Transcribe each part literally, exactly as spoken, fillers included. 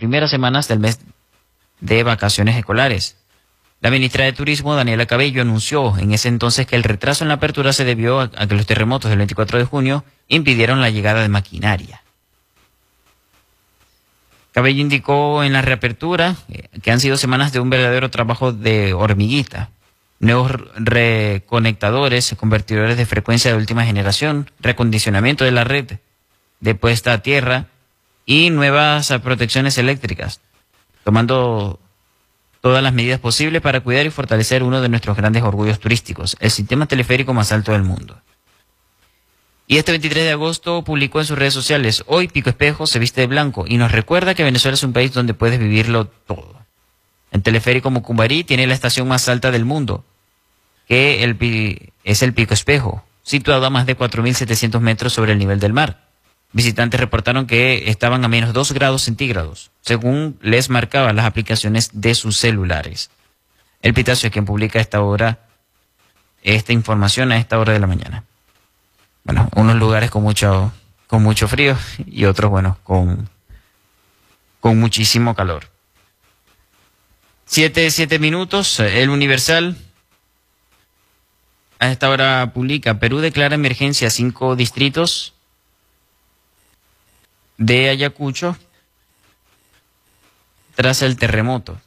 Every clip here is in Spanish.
primeras semanas del mes de vacaciones escolares. La ministra de Turismo, Daniela Cabello, anunció en ese entonces que el retraso en la apertura se debió a, a que los terremotos del veinticuatro de junio impidieron la llegada de maquinaria. Cabello indicó en la reapertura que han sido semanas de un verdadero trabajo de hormiguita. Nuevos reconectadores, convertidores de frecuencia de última generación, recondicionamiento de la red de puesta a tierra y nuevas protecciones eléctricas, tomando todas las medidas posibles para cuidar y fortalecer uno de nuestros grandes orgullos turísticos, el sistema teleférico más alto del mundo. Y este veintitrés de agosto publicó en sus redes sociales: hoy Pico Espejo se viste de blanco y nos recuerda que Venezuela es un país donde puedes vivirlo todo. El teleférico Mucumbarí tiene la estación más alta del mundo, que el, es el Pico Espejo, situado a más de cuatro mil setecientos metros sobre el nivel del mar. Visitantes reportaron que estaban a menos dos grados centígrados, según les marcaban las aplicaciones de sus celulares. El Pitazo es quien publica a esta hora, esta información a esta hora de la mañana. Bueno, unos lugares con mucho, con mucho frío y otros, bueno, con, con muchísimo calor. Siete, siete minutos, el Universal a esta hora publica: Perú declara emergencia a cinco distritos de Ayacucho tras el terremoto.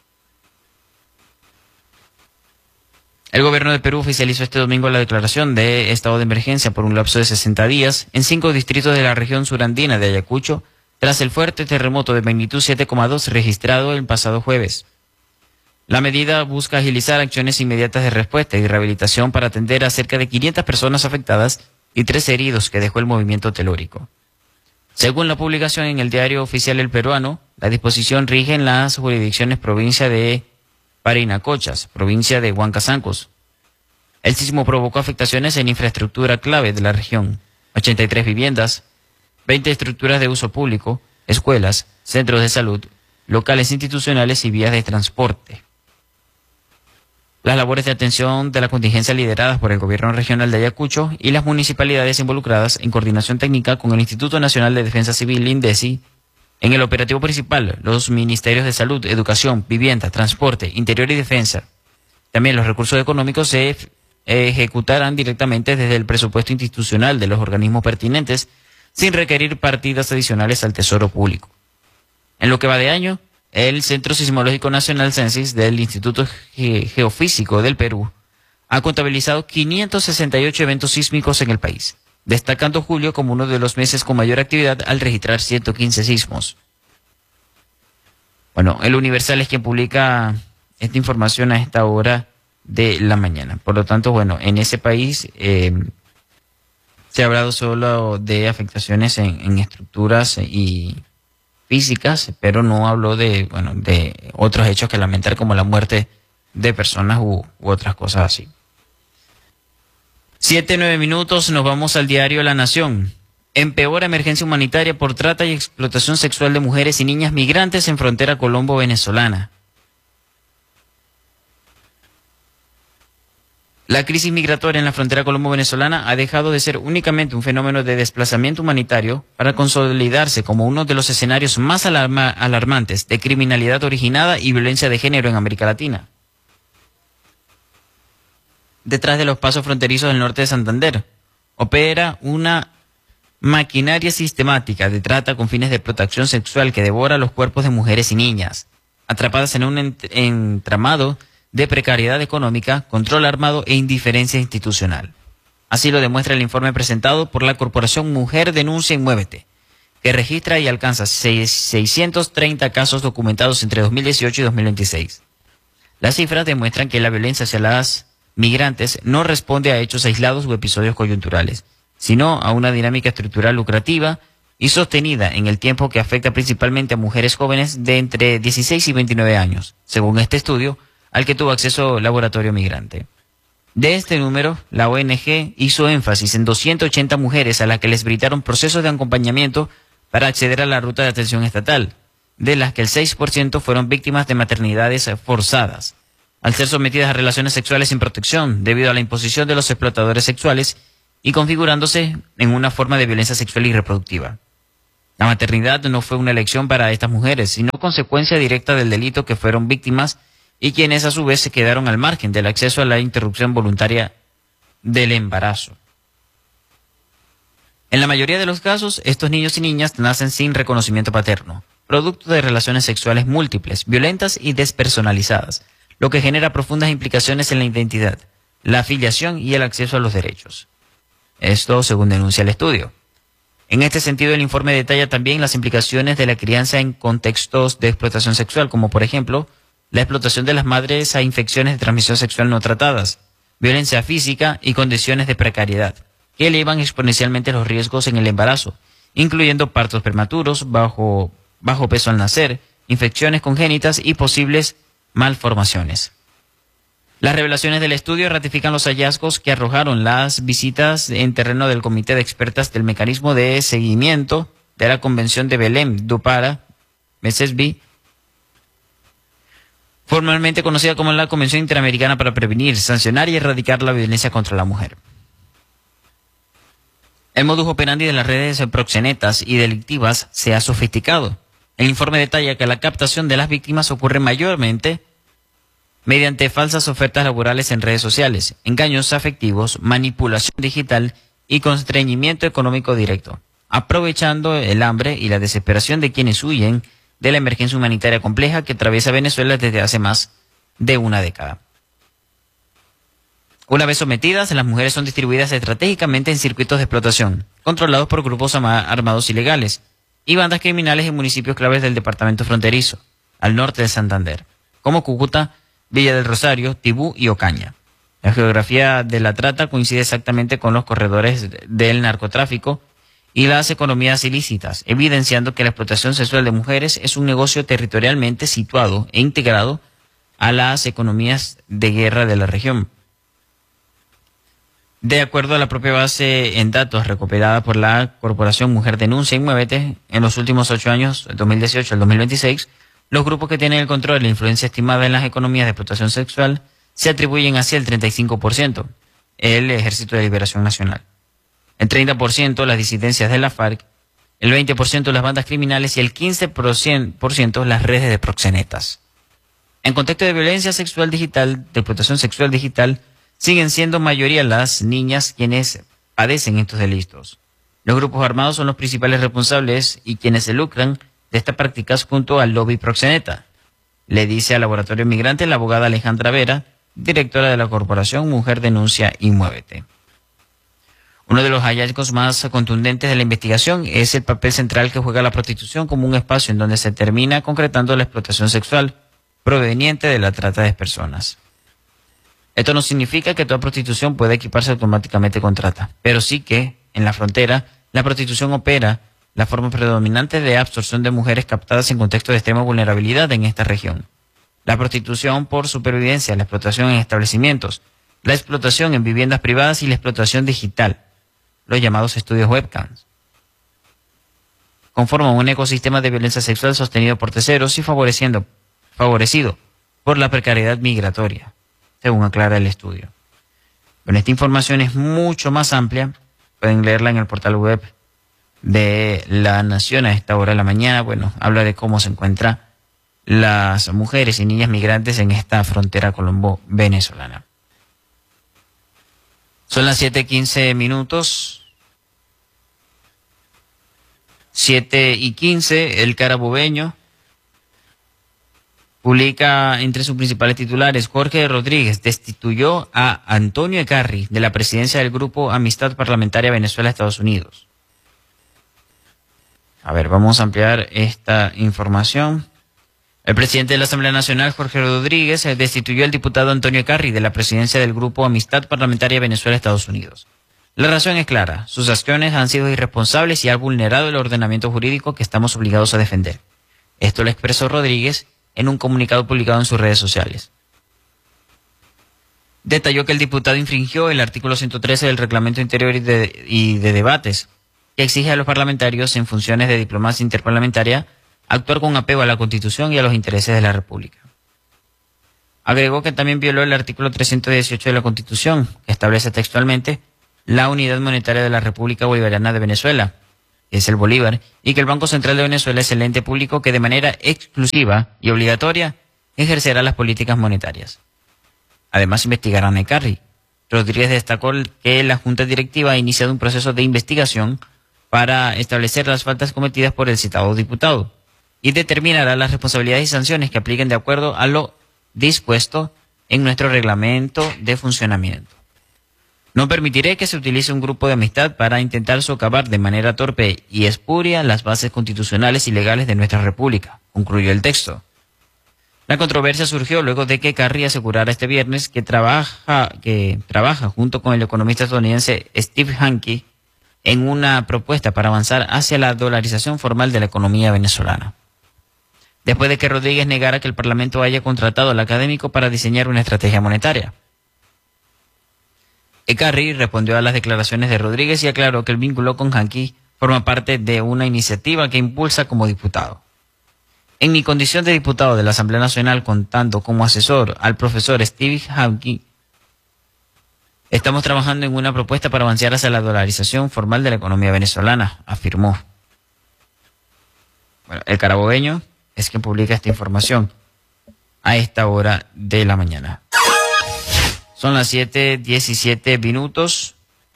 El gobierno de Perú oficializó este domingo la declaración de estado de emergencia por un lapso de sesenta días en cinco distritos de la región surandina de Ayacucho tras el fuerte terremoto de magnitud siete coma dos registrado el pasado jueves. La medida busca agilizar acciones inmediatas de respuesta y rehabilitación para atender a cerca de quinientas personas afectadas y tres heridos que dejó el movimiento telúrico. Según la publicación en el diario oficial El Peruano, la disposición rige en las jurisdicciones provincia de Parinacochas, provincia de Huancazancos. El sismo provocó afectaciones en infraestructura clave de la región: ochenta y tres viviendas, veinte estructuras de uso público, escuelas, centros de salud, locales institucionales y vías de transporte. Las labores de atención de la contingencia lideradas por el Gobierno Regional de Ayacucho y las municipalidades involucradas en coordinación técnica con el Instituto Nacional de Defensa Civil, INDECI. En el operativo principal, los ministerios de Salud, Educación, Vivienda, Transporte, Interior y Defensa. También los recursos económicos se ejecutarán directamente desde el presupuesto institucional de los organismos pertinentes, sin requerir partidas adicionales al Tesoro Público. En lo que va de año, el Centro Sismológico Nacional Censis del Instituto Ge- Geofísico del Perú ha contabilizado quinientos sesenta y ocho eventos sísmicos en el país, destacando julio como uno de los meses con mayor actividad al registrar ciento quince sismos. Bueno, el Universal es quien publica esta información a esta hora de la mañana. Por lo tanto, bueno, en ese país eh, se ha hablado solo de afectaciones en, en estructuras y físicas, pero no habló de, bueno, de otros hechos que lamentar, como la muerte de personas u, u otras cosas así. Siete, nueve minutos, nos vamos al diario La Nación. Empeora emergencia humanitaria por trata y explotación sexual de mujeres y niñas migrantes en frontera colombo-venezolana. La crisis migratoria en la frontera colombo-venezolana ha dejado de ser únicamente un fenómeno de desplazamiento humanitario para consolidarse como uno de los escenarios más alarma, alarmantes de criminalidad originada y violencia de género en América Latina. Detrás de los pasos fronterizos del norte de Santander, opera una maquinaria sistemática de trata con fines de explotación sexual que devora los cuerpos de mujeres y niñas, atrapadas en un ent- entramado de precariedad económica, control armado e indiferencia institucional. Así lo demuestra el informe presentado por la Corporación Mujer Denuncia y Muévete, que registra y alcanza seiscientos treinta casos documentados entre dos mil dieciocho y dos mil veintiséis. Las cifras demuestran que la violencia hacia las migrantes no responde a hechos aislados o episodios coyunturales, sino a una dinámica estructural lucrativa y sostenida en el tiempo que afecta principalmente a mujeres jóvenes de entre dieciséis y veintinueve años, según este estudio al que tuvo acceso Laboratorio Migrante. De este número, la O N G hizo énfasis en doscientas ochenta mujeres a las que les brindaron procesos de acompañamiento para acceder a la ruta de atención estatal, de las que el seis por ciento fueron víctimas de maternidades forzadas, al ser sometidas a relaciones sexuales sin protección debido a la imposición de los explotadores sexuales y configurándose en una forma de violencia sexual y reproductiva. La maternidad no fue una elección para estas mujeres, sino consecuencia directa del delito que fueron víctimas y quienes a su vez se quedaron al margen del acceso a la interrupción voluntaria del embarazo. En la mayoría de los casos, estos niños y niñas nacen sin reconocimiento paterno, producto de relaciones sexuales múltiples, violentas y despersonalizadas, lo que genera profundas implicaciones en la identidad, la afiliación y el acceso a los derechos. Esto según denuncia el estudio. En este sentido, el informe detalla también las implicaciones de la crianza en contextos de explotación sexual, como por ejemplo, la explotación de las madres a infecciones de transmisión sexual no tratadas, violencia física y condiciones de precariedad, que elevan exponencialmente los riesgos en el embarazo, incluyendo partos prematuros, bajo, bajo peso al nacer, infecciones congénitas y posibles malformaciones. Las revelaciones del estudio ratifican los hallazgos que arrojaron las visitas en terreno del Comité de Expertas del Mecanismo de Seguimiento de la Convención de Belém do Pará, M S S B, formalmente conocida como la Convención Interamericana para Prevenir, Sancionar y Erradicar la Violencia contra la Mujer. El modus operandi de las redes proxenetas y delictivas se ha sofisticado. El informe detalla que la captación de las víctimas ocurre mayormente mediante falsas ofertas laborales en redes sociales, engaños afectivos, manipulación digital y constreñimiento económico directo, aprovechando el hambre y la desesperación de quienes huyen de la emergencia humanitaria compleja que atraviesa Venezuela desde hace más de una década. Una vez sometidas, las mujeres son distribuidas estratégicamente en circuitos de explotación, controlados por grupos armados ilegales y bandas criminales en municipios claves del departamento fronterizo, al norte de Santander, como Cúcuta, Villa del Rosario, Tibú y Ocaña. La geografía de la trata coincide exactamente con los corredores del narcotráfico y las economías ilícitas, evidenciando que la explotación sexual de mujeres es un negocio territorialmente situado e integrado a las economías de guerra de la región. De acuerdo a la propia base en datos recopilada por la Corporación Mujer Denuncia y Muévete, en los últimos ocho años, del dos mil dieciocho al dos mil veintiséis, los grupos que tienen el control de la influencia estimada en las economías de explotación sexual se atribuyen hacia el treinta y cinco por ciento, el Ejército de Liberación Nacional, el treinta por ciento las disidencias de la FARC, el veinte por ciento las bandas criminales y el quince por ciento las redes de proxenetas. En contexto de violencia sexual digital, de explotación sexual digital, siguen siendo mayoría las niñas quienes padecen estos delitos. Los grupos armados son los principales responsables y quienes se lucran de estas prácticas junto al lobby proxeneta, le dice al Laboratorio Migrante la abogada Alejandra Vera, directora de la Corporación Mujer Denuncia y Muévete. Uno de los hallazgos más contundentes de la investigación es el papel central que juega la prostitución como un espacio en donde se termina concretando la explotación sexual proveniente de la trata de personas. Esto no significa que toda prostitución pueda equiparse automáticamente con trata, pero sí que, en la frontera, la prostitución opera la forma predominante de absorción de mujeres captadas en contexto de extrema vulnerabilidad en esta región. La prostitución por supervivencia, la explotación en establecimientos, la explotación en viviendas privadas y la explotación digital, los llamados estudios webcams, conforman un ecosistema de violencia sexual sostenido por terceros y favoreciendo, favorecido por la precariedad migratoria, según aclara el estudio. Bueno, esta información es mucho más amplia, pueden leerla en el portal web de La Nación a esta hora de la mañana. Bueno, habla de cómo se encuentran las mujeres y niñas migrantes en esta frontera colombo-venezolana. Son las siete quince minutos. siete y quince, el Carabobeño publica entre sus principales titulares: Jorge Rodríguez destituyó a Antonio Ecarri de la presidencia del Grupo Amistad Parlamentaria Venezuela-Estados Unidos. A ver, vamos a ampliar esta información. El presidente de la Asamblea Nacional, Jorge Rodríguez, destituyó al diputado Antonio Ecarri de la presidencia del Grupo Amistad Parlamentaria Venezuela-Estados Unidos. La razón es clara: sus acciones han sido irresponsables y han vulnerado el ordenamiento jurídico que estamos obligados a defender. Esto lo expresó Rodríguez en un comunicado publicado en sus redes sociales. Detalló que el diputado infringió el artículo ciento trece del Reglamento Interior y de, y de Debates, que exige a los parlamentarios en funciones de diplomacia interparlamentaria actuar con apego a la Constitución y a los intereses de la República. Agregó que también violó el artículo trescientos dieciocho de la Constitución, que establece textualmente la unidad monetaria de la República Bolivariana de Venezuela, que es el bolívar, y que el Banco Central de Venezuela es el ente público que de manera exclusiva y obligatoria ejercerá las políticas monetarias. Además, investigarán a Ecarri. Rodríguez destacó que la Junta Directiva ha iniciado un proceso de investigación para establecer las faltas cometidas por el citado diputado y determinará las responsabilidades y sanciones que apliquen de acuerdo a lo dispuesto en nuestro reglamento de funcionamiento. No permitiré que se utilice un grupo de amistad para intentar socavar de manera torpe y espuria las bases constitucionales y legales de nuestra república, concluyó el texto. La controversia surgió luego de que Carri asegurara este viernes que trabaja, que trabaja junto con el economista estadounidense Steve Hanke en una propuesta para avanzar hacia la dolarización formal de la economía venezolana. Después de que Rodríguez negara que el Parlamento haya contratado al académico para diseñar una estrategia monetaria. Ecarri respondió a las declaraciones de Rodríguez y aclaró que el vínculo con Hanke forma parte de una iniciativa que impulsa como diputado. En mi condición de diputado de la Asamblea Nacional, contando como asesor al profesor Steve Hanke, estamos trabajando en una propuesta para avanzar hacia la dolarización formal de la economía venezolana, afirmó. Bueno, el carabobeño es quien publica esta información a esta hora de la mañana. Son las siete diecisiete minutos.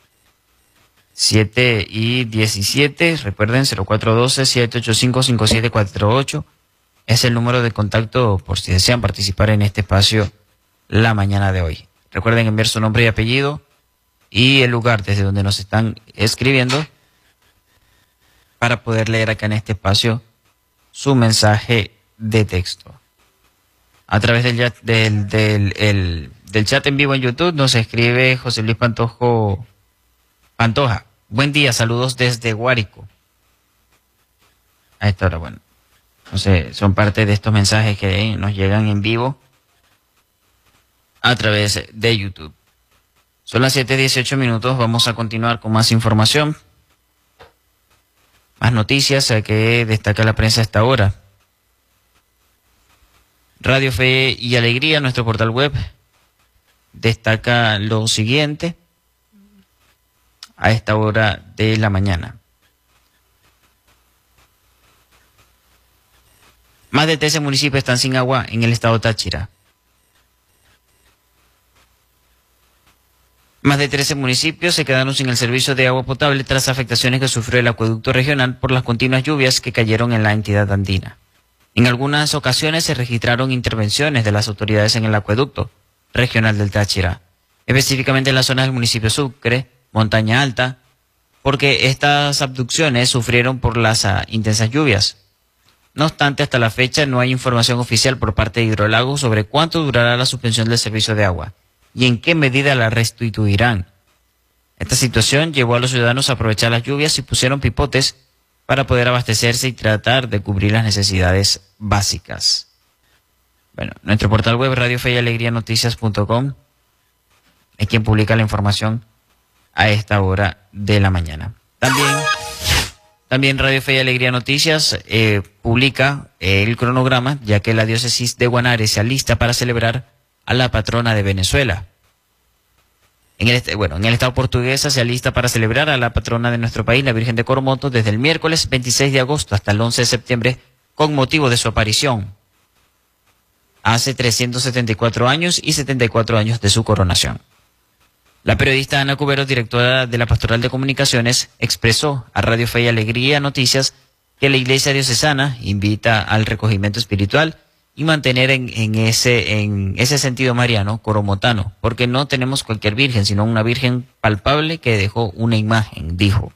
siete y diecisiete. Recuerden, cero cuatro uno dos, siete ocho cinco, cinco siete cuatro ocho. Es el número de contacto por si desean participar en este espacio la mañana de hoy. Recuerden enviar su nombre y apellido y el lugar desde donde nos están escribiendo para poder leer acá en este espacio su mensaje de texto. A través del chat, del, del, el, del chat en vivo en YouTube nos escribe José Luis Pantojo, Pantoja. Buen día, saludos desde Guárico. A esta hora, bueno. Entonces, son parte de estos mensajes que nos llegan en vivo a través de YouTube. Son las siete dieciocho minutos, vamos a continuar con más información. Más noticias que destaca la prensa a esta hora. Radio Fe y Alegría, nuestro portal web, destaca lo siguiente a esta hora de la mañana. Más de trece municipios están sin agua en el estado Táchira. Más de trece municipios se quedaron sin el servicio de agua potable tras afectaciones que sufrió el acueducto regional por las continuas lluvias que cayeron en la entidad andina. En algunas ocasiones se registraron intervenciones de las autoridades en el acueducto regional del Táchira, específicamente en la zona del municipio Sucre, Montaña Alta, porque estas abducciones sufrieron por las uh, intensas lluvias. No obstante, hasta la fecha no hay información oficial por parte de Hidrolagos sobre cuánto durará la suspensión del servicio de agua y en qué medida la restituirán. Esta situación llevó a los ciudadanos a aprovechar las lluvias y pusieron pipotes para poder abastecerse y tratar de cubrir las necesidades básicas. Bueno, nuestro portal web Radio Fe y Alegría Noticias punto com es quien publica la información a esta hora de la mañana. También, también Radio Fe y Alegría Noticias eh, publica el cronograma, ya que la diócesis de Guanare se alista para celebrar a la patrona de Venezuela. En el, bueno, en el estado portuguesa se alista para celebrar a la patrona de nuestro país, la Virgen de Coromoto, desde el miércoles veintiséis de agosto hasta el once de septiembre, con motivo de su aparición hace trescientos setenta y cuatro años y setenta y cuatro años de su coronación. La periodista Ana Cubero, directora de la Pastoral de Comunicaciones, expresó a Radio Fe y Alegría Noticias que la Iglesia Diocesana invita al recogimiento espiritual y mantener en, en, ese, en ese sentido mariano, coromotano, porque no tenemos cualquier virgen, sino una virgen palpable que dejó una imagen, dijo.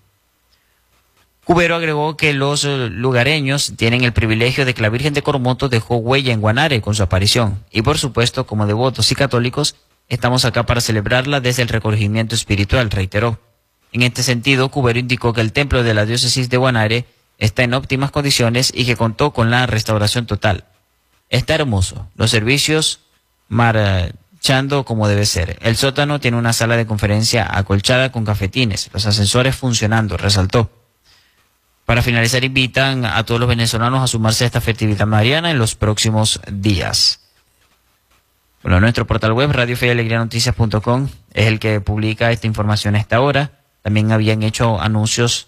Cubero agregó que los lugareños tienen el privilegio de que la Virgen de Coromoto dejó huella en Guanare con su aparición, y por supuesto, como devotos y católicos, estamos acá para celebrarla desde el recogimiento espiritual, reiteró. En este sentido, Cubero indicó que el templo de la diócesis de Guanare está en óptimas condiciones y que contó con la restauración total. Está hermoso, los servicios marchando como debe ser. El sótano tiene una sala de conferencia acolchada con cafetines, los ascensores funcionando, resaltó. Para finalizar, invitan a todos los venezolanos a sumarse a esta festividad mariana en los próximos días. Bueno, nuestro portal web, Radio Fe y Alegría Noticias punto com, es el que publica esta información a esta hora. También habían hecho anuncios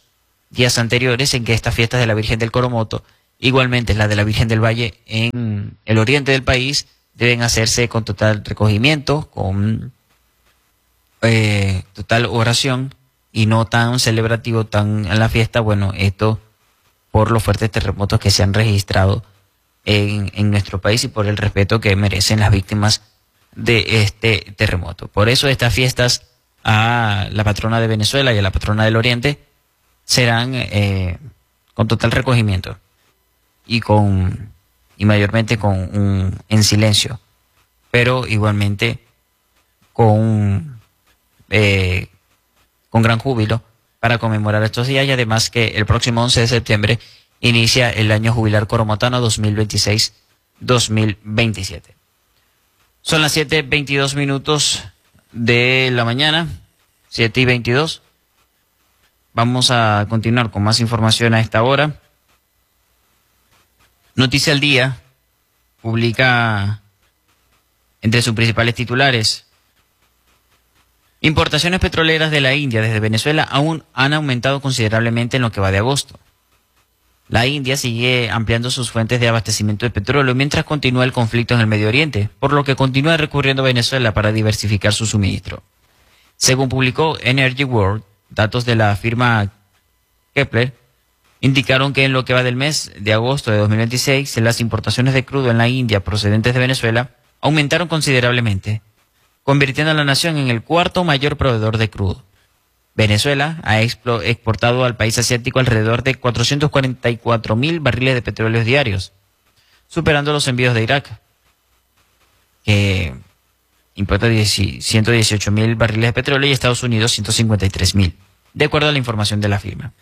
días anteriores en que estas fiestas de la Virgen del Coromoto, igualmente la de la Virgen del Valle en el oriente del país, deben hacerse con total recogimiento, con eh, total oración y no tan celebrativo, tan en la fiesta. Bueno, esto por los fuertes terremotos que se han registrado en, en nuestro país y por el respeto que merecen las víctimas de este terremoto. Por eso estas fiestas a la patrona de Venezuela y a la patrona del Oriente serán eh, con total recogimiento y con y mayormente con un, en silencio, pero igualmente con eh, con gran júbilo para conmemorar estos días, y además que el próximo once de septiembre inicia el año jubilar coromotano dos mil veintiséis dos mil veintisiete. Son las siete veintidós minutos de la mañana, siete y veintidós. Vamos a continuar con más información a esta hora. Noticia al Día publica entre sus principales titulares: importaciones petroleras de la India desde Venezuela aún han aumentado considerablemente en lo que va de agosto. La India sigue ampliando sus fuentes de abastecimiento de petróleo mientras continúa el conflicto en el Medio Oriente, por lo que continúa recurriendo a Venezuela para diversificar su suministro. Según publicó Energy World, datos de la firma Kepler indicaron que en lo que va del mes de agosto de dos mil veintiséis, las importaciones de crudo en la India procedentes de Venezuela aumentaron considerablemente, convirtiendo a la nación en el cuarto mayor proveedor de crudo. Venezuela ha exportado al país asiático alrededor de cuatrocientos cuarenta y cuatro mil barriles de petróleo diarios, superando los envíos de Irak, que importa ciento dieciocho mil barriles de petróleo, y Estados Unidos ciento cincuenta y tres mil, de acuerdo a la información de la firma.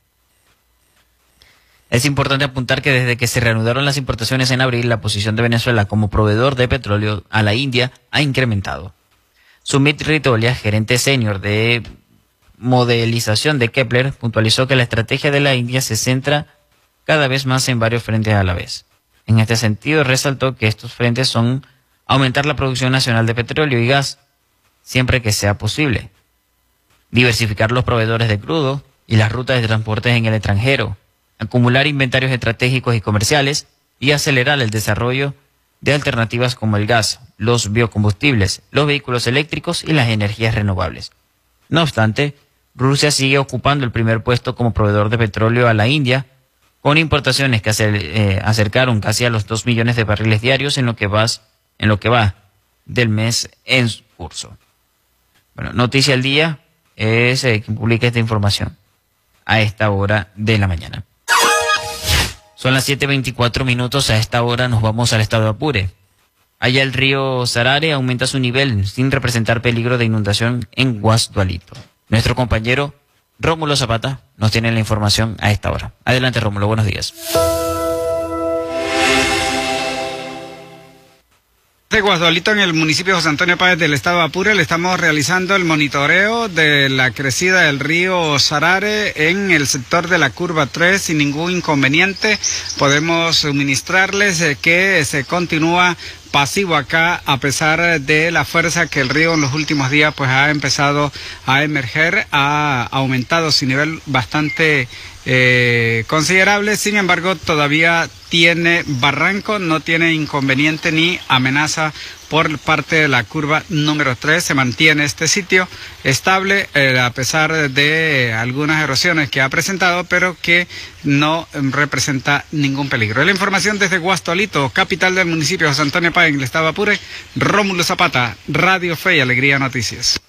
Es importante apuntar que desde que se reanudaron las importaciones en abril, la posición de Venezuela como proveedor de petróleo a la India ha incrementado. Sumit Ritolia, gerente senior de modelización de Kepler, puntualizó que la estrategia de la India se centra cada vez más en varios frentes a la vez. En este sentido, resaltó que estos frentes son aumentar la producción nacional de petróleo y gas, siempre que sea posible, diversificar los proveedores de crudo y las rutas de transporte en el extranjero, acumular inventarios estratégicos y comerciales y acelerar el desarrollo de alternativas como el gas, los biocombustibles, los vehículos eléctricos y las energías renovables. No obstante, Rusia sigue ocupando el primer puesto como proveedor de petróleo a la India, con importaciones que acer, eh, acercaron casi a los dos millones de barriles diarios en lo que va, en lo que va del mes en curso. Bueno, Noticia al Día es eh, quien publica esta información a esta hora de la mañana. Son las siete veinticuatro minutos. A esta hora nos vamos al estado de Apure. Allá el río Sarare aumenta su nivel sin representar peligro de inundación en Guasdualito. Nuestro compañero Rómulo Zapata nos tiene la información a esta hora. Adelante, Rómulo, buenos días. De Guasdualito, en el municipio de José Antonio Páez del estado de Apure, le estamos realizando el monitoreo de la crecida del río Sarare en el sector de la curva tres sin ningún inconveniente. Podemos suministrarles que se continúa pasivo acá, a pesar de la fuerza que el río en los últimos días pues ha empezado a emerger, ha aumentado su nivel bastante eh, considerable. Sin embargo, todavía tiene barranco, no tiene inconveniente ni amenaza por parte de la curva número tres. Se mantiene este sitio estable eh, a pesar de algunas erosiones que ha presentado, pero que no representa ningún peligro. La información desde Guasdualito, capital del municipio de José Antonio Páez, en el estado de Apure, Rómulo Zapata, Radio Fe y Alegría Noticias.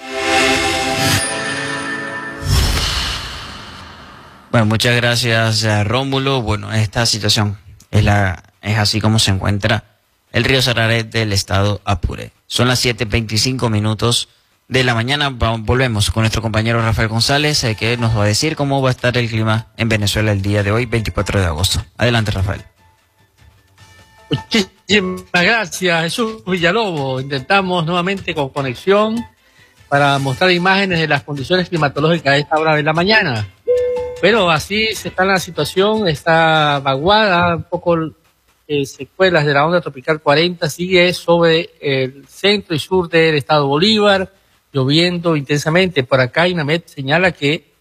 Bueno, muchas gracias, Rómulo. Bueno, esta situación es, la, es así como se encuentra el río Sarare del estado Apure. Son las siete veinticinco minutos de la mañana. Volvemos con nuestro compañero Rafael González, eh, que nos va a decir cómo va a estar el clima en Venezuela el día de hoy, veinticuatro de agosto. Adelante, Rafael. Muchísimas gracias, Jesús Villalobos. Intentamos nuevamente con conexión para mostrar imágenes de las condiciones climatológicas a esta hora de la mañana. Pero así se está la situación, está vaguada, un poco eh, secuelas de la onda tropical cuarenta, sigue sobre el centro y sur del estado Bolívar, lloviendo intensamente. Por acá INAMED señala que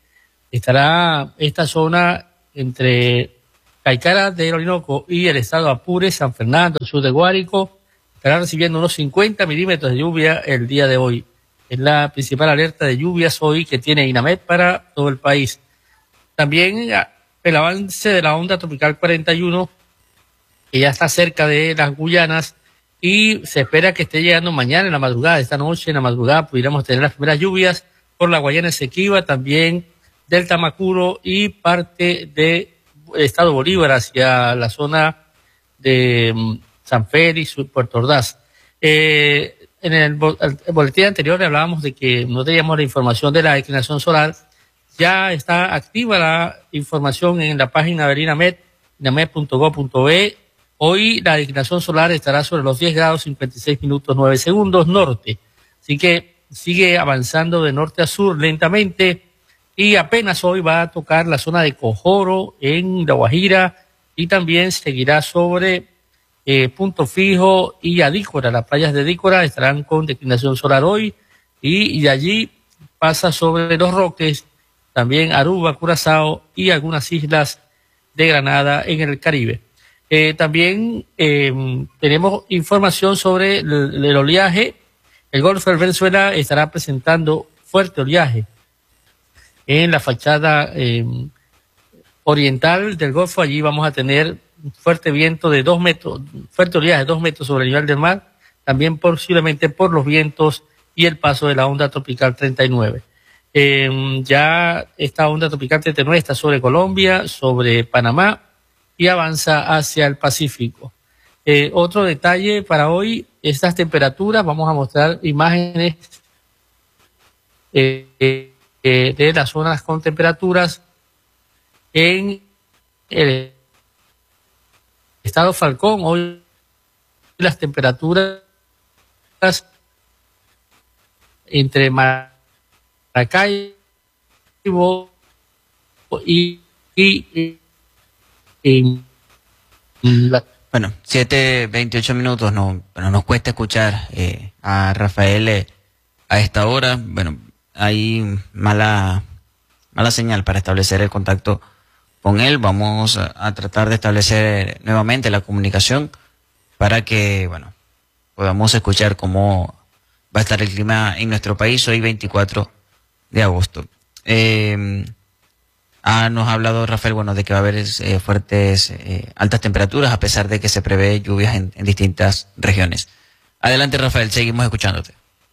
estará esta zona entre Caicara del Orinoco y el estado Apure, San Fernando, sur de Guárico, estará recibiendo unos cincuenta milímetros de lluvia el día de hoy. Es la principal alerta de lluvias hoy que tiene INAMED para todo el país. También el avance de la onda tropical cuarenta y uno, que ya está cerca de las Guyanas, y se espera que esté llegando mañana en la madrugada, esta noche en la madrugada pudiéramos tener las primeras lluvias por la Guayana Esequiba, también del Tamacuro y parte del estado Bolívar hacia la zona de um, San Félix, Puerto Ordaz. Eh, en el, el boletín anterior hablábamos de que no teníamos la información de la declinación solar. Ya está activa la información en la página de INAMED, inamed punto gob punto be. Hoy la declinación solar estará sobre los diez grados cincuenta y seis minutos nueve segundos norte. Así que sigue avanzando de norte a sur lentamente y apenas hoy va a tocar la zona de Cojoro en La Guajira y también seguirá sobre eh, Punto Fijo y Adícora. Las playas de Adícora estarán con declinación solar hoy y, y de allí pasa sobre Los Roques, también Aruba, Curazao y algunas islas de Granada en el Caribe. Eh, también eh, tenemos información sobre el, el oleaje. El Golfo de Venezuela estará presentando fuerte oleaje en la fachada eh, oriental del Golfo. Allí vamos a tener un fuerte viento de dos metros, fuerte oleaje de dos metros sobre el nivel del mar, también posiblemente por los vientos y el paso de la onda tropical treinta y nueve. Eh, ya esta onda tropical treinta y nueve está sobre Colombia, sobre Panamá y avanza hacia el Pacífico. Eh, otro detalle para hoy, estas temperaturas, vamos a mostrar imágenes eh, eh, de las zonas con temperaturas en el estado Falcón. Hoy las temperaturas entre Maracaibo y, y, y, y la Bueno, siete veintiocho minutos, no, bueno, nos cuesta escuchar eh, a Rafael eh, a esta hora. Bueno, hay mala, mala señal para establecer el contacto con él. Vamos a, a tratar de establecer nuevamente la comunicación para que, bueno, podamos escuchar cómo va a estar el clima en nuestro país hoy veinticuatro de agosto. Eh, Ah, nos ha hablado Rafael, bueno, de que va a haber eh, fuertes, eh, altas temperaturas a pesar de que se prevé lluvias en, en distintas regiones. Adelante, Rafael, seguimos escuchándote.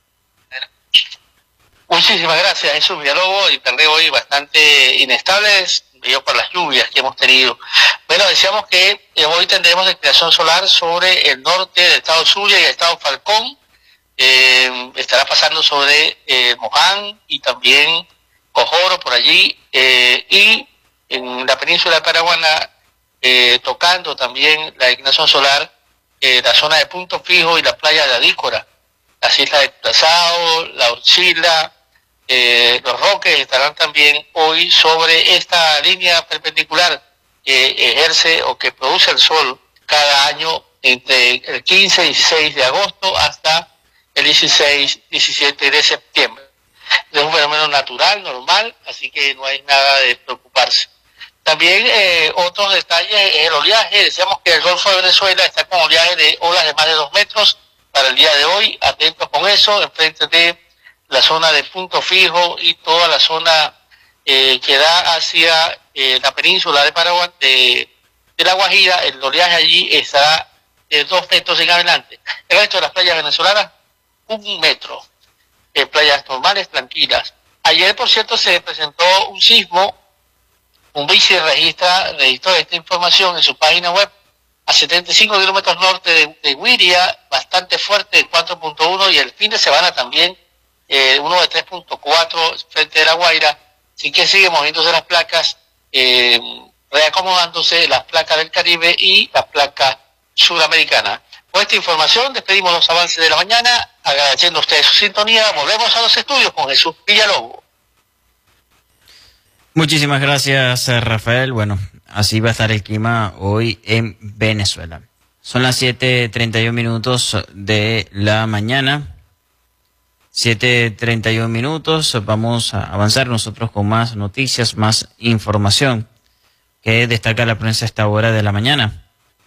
Muchísimas gracias, Jesús Villalobos. El tarde hoy bastante inestables, debido por las lluvias que hemos tenido. Bueno, decíamos que eh, hoy tendremos declinación solar sobre el norte del estado Zulia y el estado Falcón. Eh, estará pasando sobre eh, Moján y también Cojoro por allí, eh, y en la península de Paraguaná, eh, tocando también la declinación solar, eh, la zona de Punto Fijo y la playa de Adícora, las islas de Curazao, La Orchila, eh, Los Roques estarán también hoy sobre esta línea perpendicular que ejerce o que produce el sol cada año entre el quince y dieciséis de agosto hasta el dieciséis diecisiete de septiembre. Es un fenómeno natural, normal, así que no hay nada de preocuparse. También eh, otros detalles es el oleaje. Decíamos que el Golfo de Venezuela está con oleaje de olas de más de dos metros para el día de hoy. Atentos con eso, enfrente de la zona de Punto Fijo y toda la zona eh, que da hacia eh, la península de Paraguay, de, de La Guajira. El oleaje allí estará de dos metros en adelante. El resto de las playas venezolanas, un metro. Eh, playas normales, tranquilas. Ayer, por cierto, se presentó un sismo. Un vice registra, registró esta información en su página web a setenta y cinco kilómetros norte de, de Huiria, bastante fuerte, de cuatro punto uno, y el fin de semana también eh, uno de tres punto cuatro frente de La Guaira. Así que sigue moviéndose las placas, eh, reacomodándose las placas del Caribe y la placa suramericana. Con esta información despedimos los avances de la mañana, agradeciendo a ustedes su sintonía. Volvemos a los estudios con Jesús Villalobos. Muchísimas gracias, Rafael. Bueno, así va a estar el clima hoy en Venezuela. Son las siete treinta y uno minutos de la mañana. siete treinta y uno minutos, vamos a avanzar nosotros con más noticias, más información que destaca la prensa a esta hora de la mañana.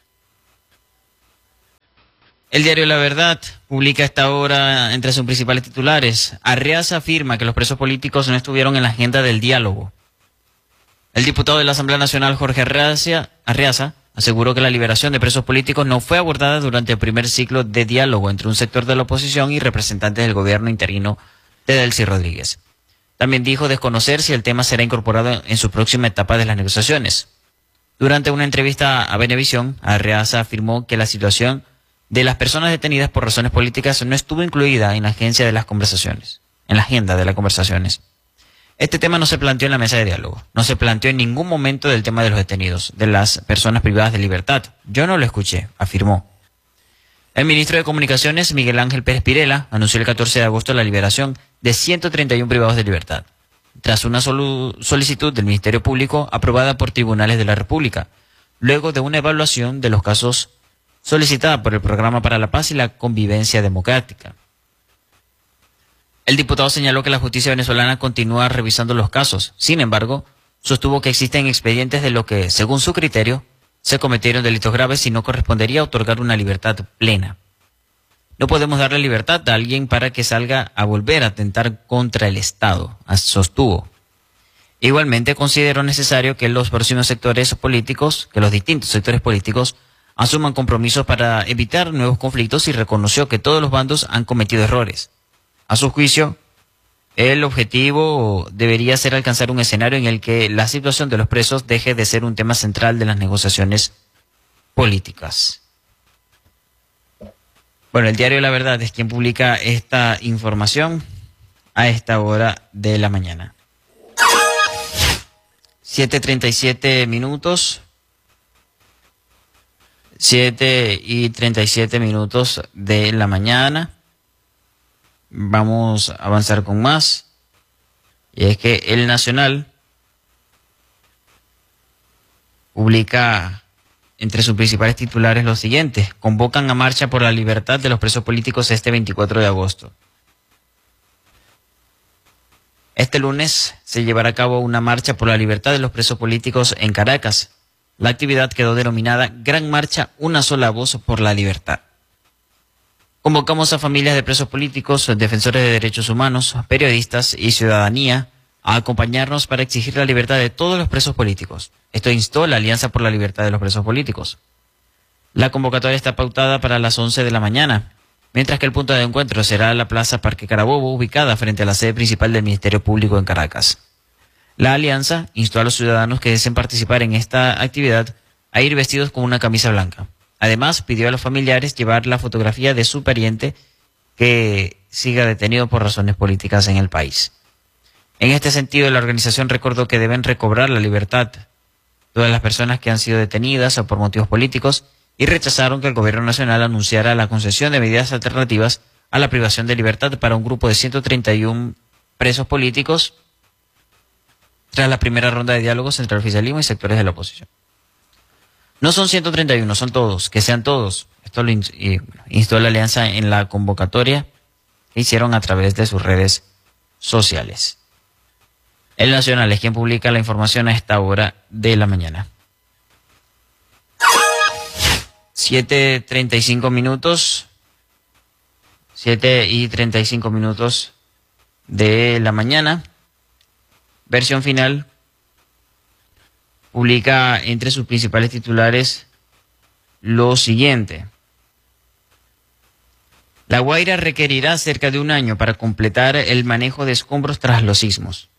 El diario La Verdad publica a esta hora entre sus principales titulares: Arreaza afirma que los presos políticos no estuvieron en la agenda del diálogo. El diputado de la Asamblea Nacional, Jorge Arreaza, Arreaza, aseguró que la liberación de presos políticos no fue abordada durante el primer ciclo de diálogo entre un sector de la oposición y representantes del gobierno interino de Delcy Rodríguez. También dijo desconocer si el tema será incorporado en su próxima etapa de las negociaciones. Durante una entrevista a Venevisión, Arreaza afirmó que la situación de las personas detenidas por razones políticas no estuvo incluida en la agencia de las conversaciones, en la agenda de las conversaciones. Este tema no se planteó en la mesa de diálogo, no se planteó en ningún momento del tema de los detenidos, de las personas privadas de libertad. Yo no lo escuché, afirmó. El ministro de Comunicaciones, Miguel Ángel Pérez Pirela, anunció el catorce de agosto la liberación de ciento treinta y uno privados de libertad, tras una solicitud del Ministerio Público aprobada por tribunales de la República, luego de una evaluación de los casos solicitada por el Programa para la Paz y la Convivencia Democrática. El diputado señaló que la justicia venezolana continúa revisando los casos. Sin embargo, sostuvo que existen expedientes de lo que, según su criterio, se cometieron delitos graves y no correspondería otorgar una libertad plena. No podemos darle libertad a alguien para que salga a volver a atentar contra el Estado, sostuvo. Igualmente consideró necesario que los próximos sectores políticos, que los distintos sectores políticos, asuman compromisos para evitar nuevos conflictos y reconoció que todos los bandos han cometido errores. A su juicio, el objetivo debería ser alcanzar un escenario en el que la situación de los presos deje de ser un tema central de las negociaciones políticas. Bueno, el diario La Verdad es quien publica esta información a esta hora de la mañana. siete treinta y siete minutos. siete y treinta y siete minutos de la mañana. Vamos a avanzar con más. Y es que El Nacional publica entre sus principales titulares los siguientes: convocan a marcha por la libertad de los presos políticos este veinticuatro de agosto. Este lunes se llevará a cabo una marcha por la libertad de los presos políticos en Caracas. La actividad quedó denominada Gran Marcha Una Sola Voz por la Libertad. Convocamos a familias de presos políticos, defensores de derechos humanos, periodistas y ciudadanía a acompañarnos para exigir la libertad de todos los presos políticos. Esto instó la Alianza por la Libertad de los Presos Políticos. La convocatoria está pautada para las once de la mañana, mientras que el punto de encuentro será la Plaza Parque Carabobo, ubicada frente a la sede principal del Ministerio Público en Caracas. La Alianza instó a los ciudadanos que deseen participar en esta actividad a ir vestidos con una camisa blanca. Además, pidió a los familiares llevar la fotografía de su pariente que siga detenido por razones políticas en el país. En este sentido, la organización recordó que deben recobrar la libertad todas las personas que han sido detenidas por motivos políticos y rechazaron que el gobierno nacional anunciara la concesión de medidas alternativas a la privación de libertad para un grupo de ciento treinta y uno presos políticos tras la primera ronda de diálogos entre el oficialismo y sectores de la oposición. No son ciento treinta y uno, son todos, que sean todos. Esto lo instó la Alianza en la convocatoria que hicieron a través de sus redes sociales. El Nacional es quien publica la información a esta hora de la mañana. siete treinta y cinco minutos. siete y treinta y cinco minutos de la mañana. Versión Final publica entre sus principales titulares lo siguiente: La Guaira requerirá cerca de un año para completar el manejo de escombros tras los sismos.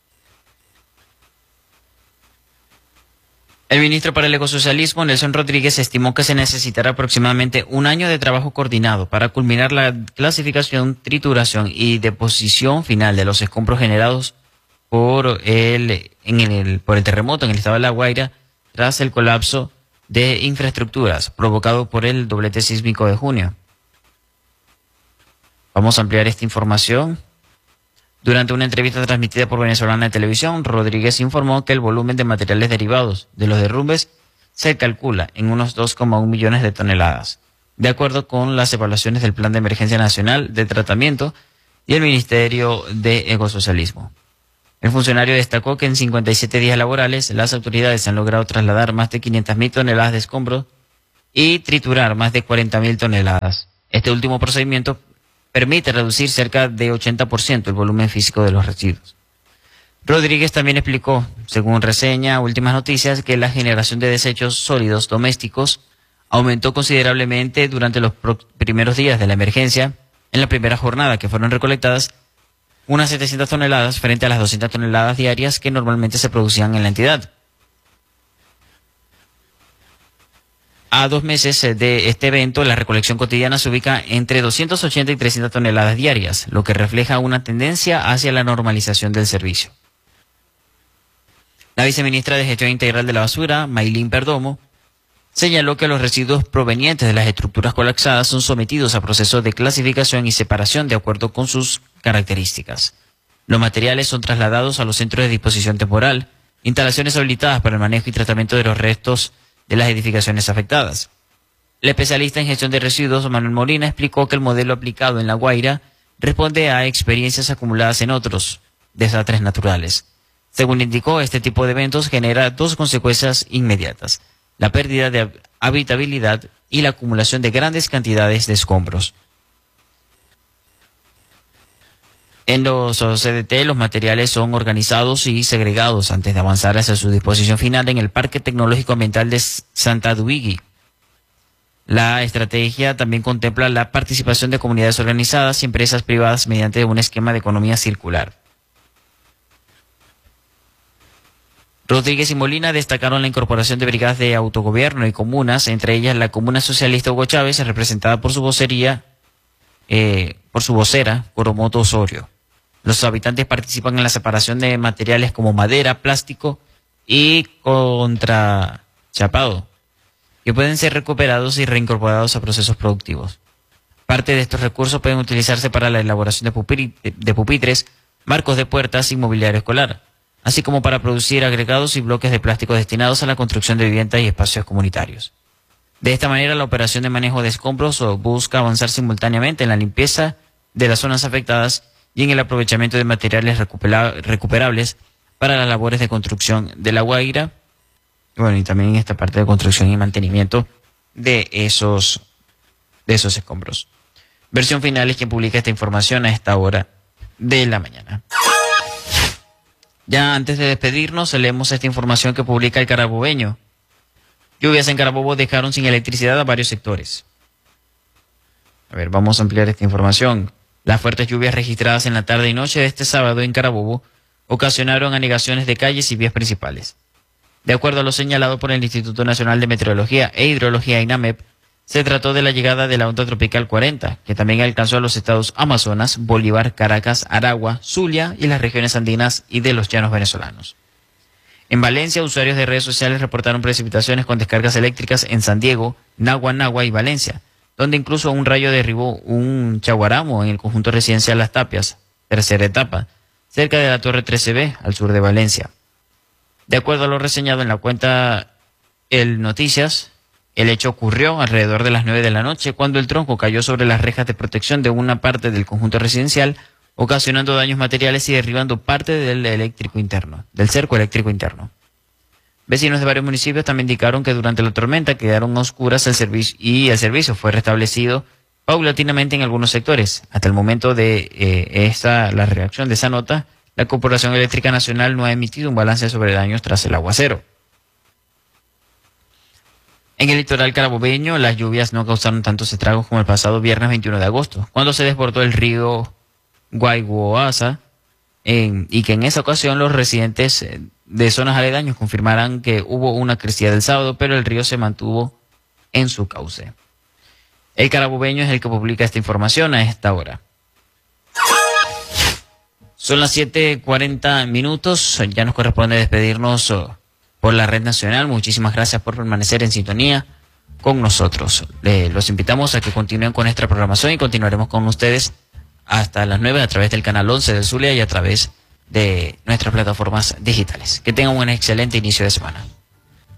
El ministro para el Ecosocialismo, Nelson Rodríguez, estimó que se necesitará aproximadamente un año de trabajo coordinado para culminar la clasificación, trituración y deposición final de los escombros generados por el, en el, por el terremoto en el estado de La Guaira tras el colapso de infraestructuras provocado por el doblete sísmico de junio. Vamos a ampliar esta información. Durante una entrevista transmitida por Venezolana de Televisión, Rodríguez informó que el volumen de materiales derivados de los derrumbes se calcula en unos dos coma uno millones de toneladas, de acuerdo con las evaluaciones del Plan de Emergencia Nacional de Tratamiento y el Ministerio de Ecosocialismo. El funcionario destacó que en cincuenta y siete días laborales las autoridades han logrado trasladar más de quinientas mil toneladas de escombros y triturar más de cuarenta mil toneladas. Este último procedimiento permite reducir cerca de ochenta por ciento el volumen físico de los residuos. Rodríguez también explicó, según reseña Últimas Noticias, que la generación de desechos sólidos domésticos aumentó considerablemente durante los primeros días de la emergencia. En la primera jornada, que fueron recolectadas unas setecientas toneladas frente a las doscientas toneladas diarias que normalmente se producían en la entidad. A dos meses de este evento, la recolección cotidiana se ubica entre doscientas ochenta y trescientas toneladas diarias, lo que refleja una tendencia hacia la normalización del servicio. La viceministra de Gestión Integral de la Basura, Maylin Perdomo, señaló que los residuos provenientes de las estructuras colapsadas son sometidos a procesos de clasificación y separación de acuerdo con sus características. Los materiales son trasladados a los centros de disposición temporal, instalaciones habilitadas para el manejo y tratamiento de los restos de las edificaciones afectadas. El especialista en gestión de residuos, Manuel Molina, explicó que el modelo aplicado en La Guaira responde a experiencias acumuladas en otros desastres naturales. Según indicó, este tipo de eventos genera dos consecuencias inmediatas: la pérdida de habitabilidad y la acumulación de grandes cantidades de escombros. En los C D T, los materiales son organizados y segregados antes de avanzar hacia su disposición final en el Parque Tecnológico Ambiental de Santa Duigui. La estrategia también contempla la participación de comunidades organizadas y empresas privadas mediante un esquema de economía circular. Rodríguez y Molina destacaron la incorporación de brigadas de autogobierno y comunas, entre ellas la Comuna Socialista Hugo Chávez, representada por su vocería, eh, por su vocera, Coromoto Osorio. Los habitantes participan en la separación de materiales como madera, plástico y contrachapado, que pueden ser recuperados y reincorporados a procesos productivos. Parte de estos recursos pueden utilizarse para la elaboración de, pupitre, de pupitres, marcos de puertas y mobiliario escolar, así como para producir agregados y bloques de plástico destinados a la construcción de viviendas y espacios comunitarios. De esta manera, la operación de manejo de escombros busca avanzar simultáneamente en la limpieza de las zonas afectadas y en el aprovechamiento de materiales recupera recuperables para las labores de construcción de La Guaira, bueno, y también en esta parte de construcción y mantenimiento de esos, de esos escombros. Versión Final es quien publica esta información a esta hora de la mañana. Ya antes de despedirnos, leemos esta información que publica el Carabobeño. Lluvias en Carabobo dejaron sin electricidad a varios sectores. A ver, vamos a ampliar esta información. Las fuertes lluvias registradas en la tarde y noche de este sábado en Carabobo ocasionaron anegaciones de calles y vías principales. De acuerdo a lo señalado por el Instituto Nacional de Meteorología e Hidrología INAMEP, se trató de la llegada de la onda tropical cuarenta, que también alcanzó a los estados Amazonas, Bolívar, Caracas, Aragua, Zulia y las regiones andinas y de los llanos venezolanos. En Valencia, usuarios de redes sociales reportaron precipitaciones con descargas eléctricas en San Diego, Nagua, Nagua y Valencia, donde incluso un rayo derribó un chaguaramo en el conjunto residencial Las Tapias, tercera etapa, cerca de la Torre trece B, al sur de Valencia. De acuerdo a lo reseñado en la cuenta El Noticias, el hecho ocurrió alrededor de las nueve de la noche, cuando el tronco cayó sobre las rejas de protección de una parte del conjunto residencial, ocasionando daños materiales y derribando parte del eléctrico interno, del cerco eléctrico interno. Vecinos de varios municipios también indicaron que durante la tormenta quedaron a oscuras el servicio y el servicio fue restablecido paulatinamente en algunos sectores. Hasta el momento de eh, esta, la reacción de esa nota, la Corporación Eléctrica Nacional no ha emitido un balance sobre daños tras el aguacero. En el litoral carabobeño, las lluvias no causaron tantos estragos como el pasado viernes veintiuno de agosto, cuando se desbordó el río Guayguoasa, en, y que en esa ocasión los residentes de zonas aledañas confirmaran que hubo una crecida del sábado, pero el río se mantuvo en su cauce. El carabobeño es el que publica esta información a esta hora. Son las siete cuarenta minutos, ya nos corresponde despedirnos por la red nacional. Muchísimas gracias por permanecer en sintonía con nosotros. Eh, los invitamos a que continúen con nuestra programación y continuaremos con ustedes hasta las nueve a través del canal once de Zulia y a través de nuestras plataformas digitales. Que tengan un excelente inicio de semana.